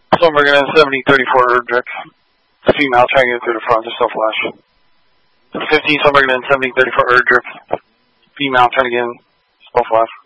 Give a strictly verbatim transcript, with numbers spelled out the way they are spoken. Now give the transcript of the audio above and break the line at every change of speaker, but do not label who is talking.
Somewhere in seventy thirty-four Erdrich. Female trying to get through the front, just still flash. fifteen, somewhere in seventy thirty-four Erdrich. Female trying to get in, still flash.